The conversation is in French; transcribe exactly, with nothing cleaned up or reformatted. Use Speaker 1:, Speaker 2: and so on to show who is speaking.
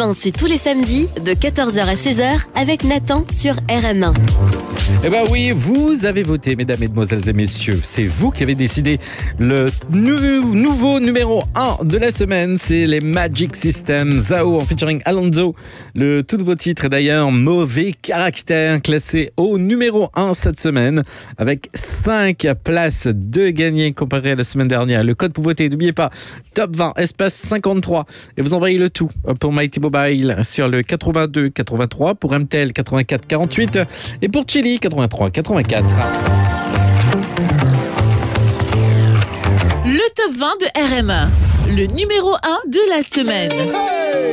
Speaker 1: vingt, c'est tous les samedis de quatorze heures à seize heures avec Nathan sur R M un.
Speaker 2: Eh ben oui, vous avez voté, mesdames, mesdemoiselles et messieurs. C'est vous qui avez décidé le nou- nouveau numéro un de la semaine. C'est les Magic System, Zao en featuring Alonso. Le tout nouveau titre, d'ailleurs, Mauvais Caractère, classé au numéro un cette semaine, avec cinq places de gagnées comparé à la semaine dernière. Le code pour voter, n'oubliez pas, top vingt, espace cinquante-trois. Et vous envoyez le tout pour Mighty Mobile sur le quatre-vingt-deux quatre-vingt-trois, pour M T L quatre-vingt-quatre quarante-huit et pour Chili quatre-vingt-trois quatre-vingt-quatre.
Speaker 3: Le top vingt de R M un, le numéro un de la semaine.